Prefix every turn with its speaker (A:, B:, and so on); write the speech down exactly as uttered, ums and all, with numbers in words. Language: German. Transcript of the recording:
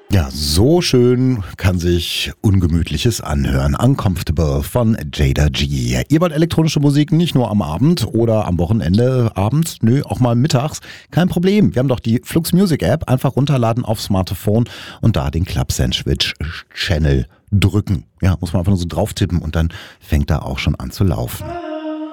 A: Ja, so schön kann sich Ungemütliches anhören. Uncomfortable von Jada G. Ihr wollt elektronische Musik nicht nur am Abend oder am Wochenende abends, nö, auch mal mittags. Kein Problem. Wir haben doch die Flux Music App. Einfach runterladen aufs Smartphone und da den Club Sandwich Channel drücken. Ja, muss man einfach nur so drauf tippen und dann fängt er auch schon an zu laufen.